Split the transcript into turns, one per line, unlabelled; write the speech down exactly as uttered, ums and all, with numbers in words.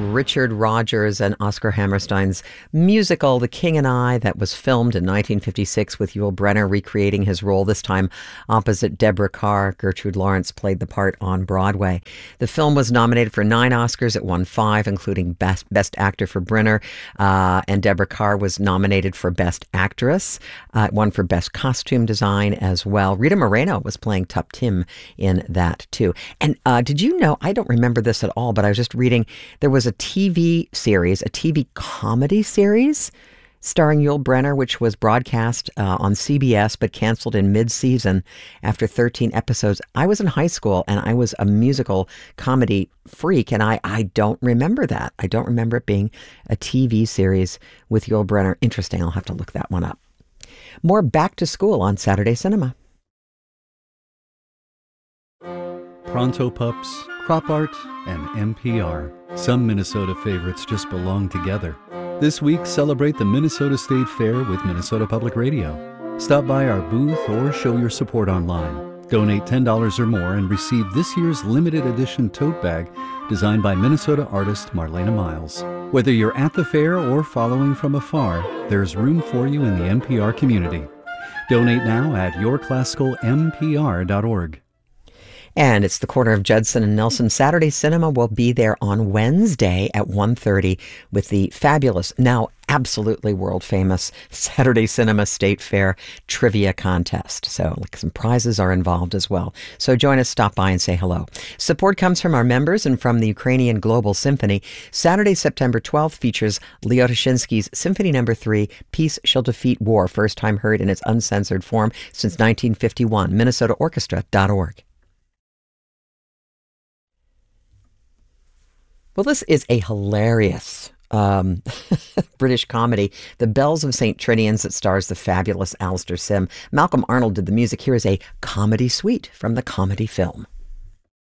Richard Rodgers and Oscar Hammerstein's musical The King and I, that was filmed in nineteen fifty-six with Yul Brynner recreating his role, this time opposite Deborah Kerr. Gertrude Lawrence played the part on Broadway. The film was nominated for nine Oscars. It won five, including Best, Best Actor for Brynner, uh, and Deborah Kerr was nominated for Best Actress. Uh, it won for Best Costume Design as well. Rita Moreno was playing Tup Tim in that too. And uh, did you know, I don't remember this at all, but I was just reading, there was a T V series, a T V comedy series starring Yul Brynner, which was broadcast uh, on C B S but canceled in mid-season after thirteen episodes. I was in high school and I was a musical comedy freak, and I, I don't remember that. I don't remember it being a T V series with Yul Brynner. Interesting. I'll have to look that one up. More Back to School on Saturday Cinema.
Pronto Pups, Crop Art, and N P R. Some Minnesota favorites just belong together. This week, celebrate the Minnesota State Fair with Minnesota Public Radio. Stop by our booth or show your support online. Donate ten dollars or more and receive this year's limited edition tote bag designed by Minnesota artist Marlena Miles. Whether you're at the fair or following from afar, there's room for you in the N P R community. Donate now at your classical m p r dot org.
And it's the corner of Judson and Nelson. Saturday Cinema will be there on Wednesday at one thirty with the fabulous, now absolutely world famous Saturday Cinema State Fair Trivia Contest. So like, some prizes are involved as well. So join us, stop by and say hello. Support comes from our members and from the Ukrainian Global Symphony. Saturday, September twelfth features Leo Tashinsky's Symphony Number three, Peace Shall Defeat War, first time heard in its uncensored form since nineteen fifty-one. Minnesota Orchestra dot org. Well, this is a hilarious um, British comedy, The Bells of Saint Trinians, that stars the fabulous Alistair Sim. Malcolm Arnold did the music. Here is a comedy suite from the comedy film.